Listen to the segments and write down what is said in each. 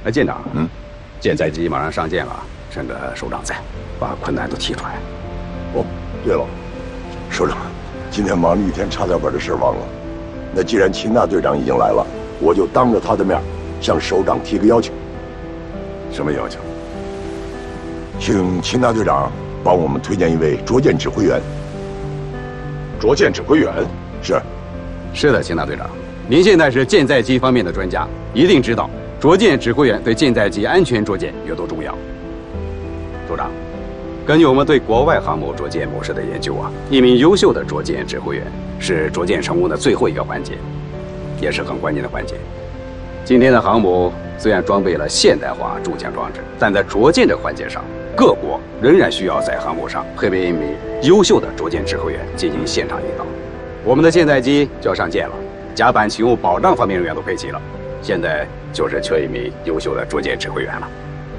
哎，舰长，舰载机马上上舰了，趁着首长在，把困难都提出来。 哦，对了，首长，今天忙了一天，差点把这事忘了。那既然秦大队长已经来了，我就当着他的面向首长提个要求。 什么要求？ 请秦大队长帮我们推荐一位着舰指挥员。 着舰指挥员？ 是的，秦大队长，您现在是舰载机方面的专家，一定知道着舰指挥员对舰载机安全着舰有多重要。首长，根据我们对国外航母着舰模式的研究啊，一名优秀的着舰指挥员是着舰成功的最后一个环节，也是很关键的环节。今天的航母虽然装备了现代化助降装置，但在着舰这环节上，各国仍然需要在航母上配备一名优秀的着舰指挥员进行现场引导。我们的舰载机就要上舰了，甲板勤务保障方面人员都配齐了，现在就是缺一名优秀的着舰指挥员了。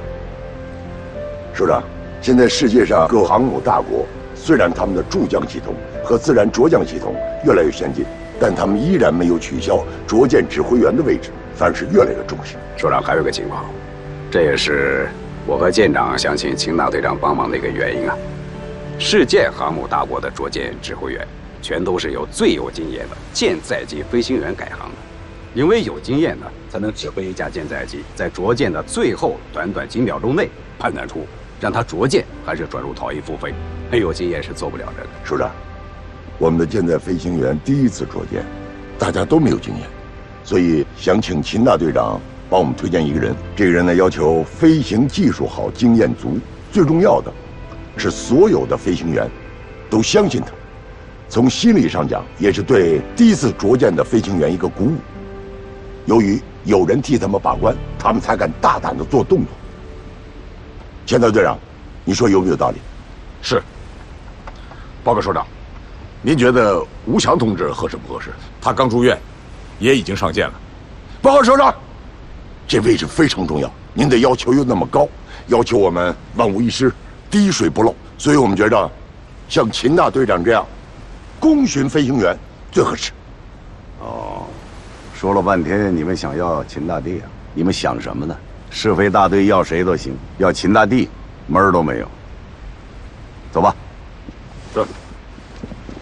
首长，现在世界上各航母大国虽然他们的助降系统和自然着降系统越来越先进，但他们依然没有取消着舰指挥员的位置，反而是越来越重视。 首长，还有个情况，这也是我和舰长想请秦大队长帮忙的一个原因啊。世界航母大国的着舰指挥员全都是由最有经验的舰载机飞行员改行的，因为有经验呢，才能指挥一架舰载机在着舰的最后短短几秒钟内判断出让它着舰还是转入逃逸复飞。没有经验是做不了这个。 首长，我们的舰载飞行员第一次着舰，大家都没有经验，所以想请秦大队长帮我们推荐一个人。这个人呢，要求飞行技术好、经验足，最重要的是所有的飞行员都相信他。从心理上讲，也是对第一次着舰的飞行员一个鼓舞。由于有人替他们把关，他们才敢大胆地做动作。钱大队长，你说有没有道理？ 是。报告首长，您觉得吴强同志合适不合适？他刚住院，也已经上舰了。 报告首长，这位置非常重要，您的要求又那么高，要求我们万无一失，滴水不漏，所以我们觉着像秦大队长这样功勋飞行员最合适。 哦，说了半天你们想要秦大帝啊？你们想什么呢？是非大队要谁都行，要秦大帝门儿都没有。走吧。 是。